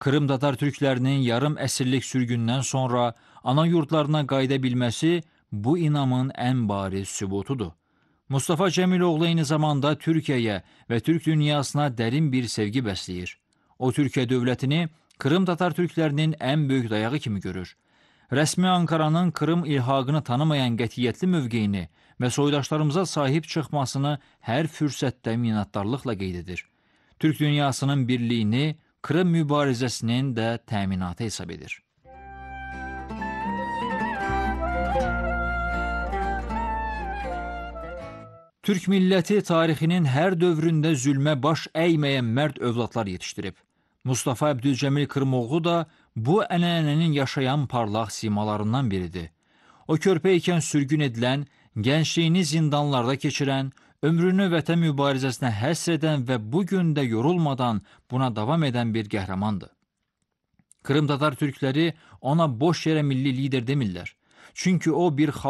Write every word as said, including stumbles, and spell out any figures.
Krım Tatar türklərinin yarım əsrlik sürgündən sonra ana yurdlarına qayıda bilməsi bu inamın ən bariz sübutudur. Mustafa Cəmiloğlu eyni zamanda Türkiyəyə və Türk dünyasına dərin bir sevgi bəsləyir. O, Türkiyə dövlətini Krım Tatar türklərinin ən böyük dayağı kimi görür. Rəsmi Ankaranın Krım ilhaqını tanımayan qətiyyətli mövqeyini və soydaşlarımıza sahib çıxmasını hər fürsətdə minnətdarlıqla qeyd edir. Türk dünyasının birliyini Krım mübarizəsinin də təminatı hesab edir. Türk milləti tarixinin hər dövründə zülmə baş əyməyən mərd övladlar yetişdirib. Mustafa Əbdülcəmil Krımoğlu da bu ənənənin yaşayan parlaq simalarından biridir. O, körpə ikən sürgün edilən, gəncliyini zindanlarda keçirən, ömrünü vətən mübarizəsinə həsr edən və bugün də yorulmadan buna davam edən bir qəhrəmandır. Krım Tatar türkləri ona boş yerə milli lider demirlər. Çünki o bir xalq